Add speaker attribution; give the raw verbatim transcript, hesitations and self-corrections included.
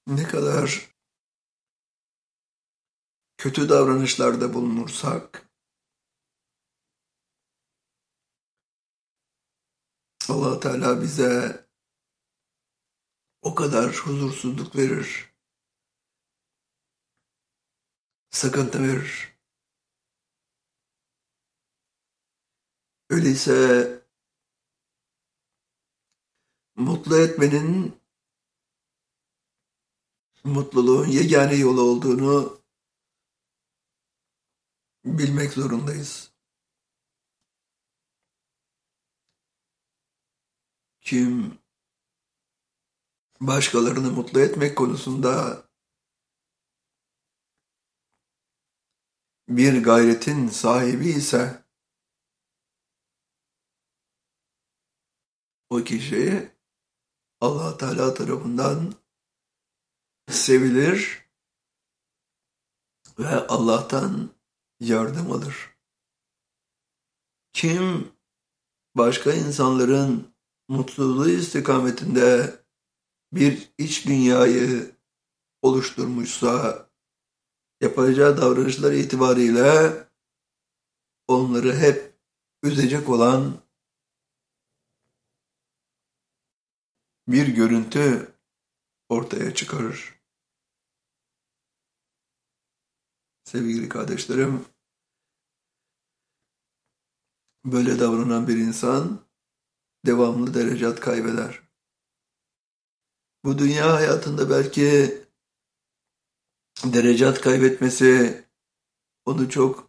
Speaker 1: Ne kadar kötü davranışlarda bulunursak Allah Teala bize o kadar huzursuzluk verir, sıkıntı verir. Öyleyse mutlu etmenin mutluluğun yegane yolu olduğunu bilmek zorundayız. Kim başkalarını mutlu etmek konusunda bir gayretin sahibi ise o kişi Allah Teala tarafından sevilir ve Allah'tan yardım alır. Kim başka insanların mutluluğu istikametinde bir iç dünyayı oluşturmuşsa, yapacağı davranışlar itibariyle onları hep üzecek olan bir görüntü ortaya çıkarır. Sevgili kardeşlerim, böyle davranan bir insan devamlı derecat kaybeder. Bu dünya hayatında belki derecat kaybetmesi onu çok